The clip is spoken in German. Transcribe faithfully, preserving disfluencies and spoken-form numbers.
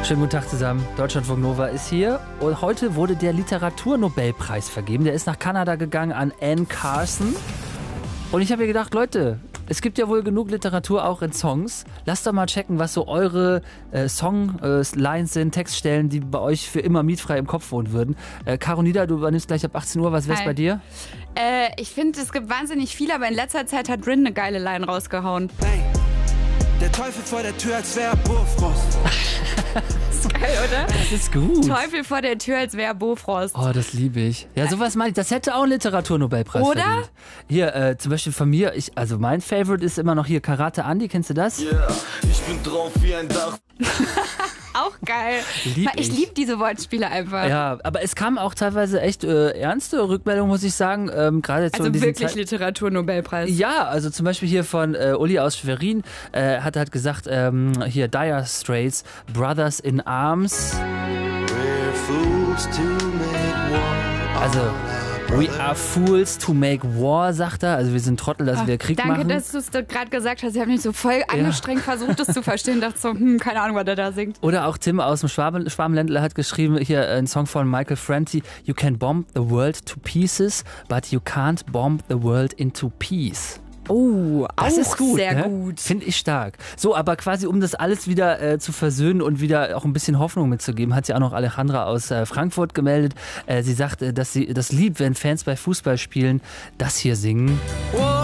Schönen guten Tag zusammen. Deutschlandfunk Nova ist hier und heute wurde der Literaturnobelpreis vergeben. Der ist nach Kanada gegangen an Anne Carson. Und ich habe mir gedacht, Leute, es gibt ja wohl genug Literatur auch in Songs. Lasst doch mal checken, was so eure äh, Songlines äh, sind, Textstellen, die bei euch für immer mietfrei im Kopf wohnen würden. Äh, Caro Nieder, du übernimmst gleich ab achtzehn Uhr. Was wär's Hi. bei dir? Äh, ich finde, es gibt wahnsinnig viel, aber in letzter Zeit hat Rin eine geile Line rausgehauen. Hey, der Teufel vor der Tür, als wäre Bofrost. Ist geil, oder? Das ist gut. Teufel vor der Tür, als wäre Bofrost. Oh, das liebe ich. Ja, sowas meine ich. Das hätte auch einen Literaturnobelpreis Oder? verdient. Hier, äh, zum Beispiel von mir, ich, also mein Favorite ist immer noch hier Karate Andi. Kennst du das? Yeah, ich bin drauf wie ein Dach. Auch geil. Lieb ich ich. liebe diese Wortspiele einfach. Ja, aber es kamen auch teilweise echt äh, ernste Rückmeldungen, muss ich sagen. Ähm, gerade jetzt so Also in diesen wirklich Zeiten. Literaturnobelpreis. Ja, also zum Beispiel hier von äh, Uli aus Schwerin äh, hat halt gesagt, ähm, hier Dire Straits, Brothers in Arms. We're fools to make war. Also, we are fools to make war, sagt er. Also wir sind Trottel, dass wir Krieg Danke, machen. dass du es gerade gesagt hast. Ich habe mich so voll angestrengt versucht, das zu verstehen. Dachte so, hm, keine Ahnung, was er da singt. Oder auch Tim aus dem Schwaben, Schwabenländler hat geschrieben, hier ein Song von Michael Franti, You can bomb the world to pieces, but you can't bomb the world into peace. Oh, Das auch ist gut, sehr ne? gut. Finde ich stark. So, aber quasi um das alles wieder äh, zu versöhnen und wieder auch ein bisschen Hoffnung mitzugeben, hat sie auch noch Alejandra aus äh, Frankfurt gemeldet. Äh, sie sagt, äh, dass sie das liebt, wenn Fans bei Fußballspielen das hier singen. Whoa,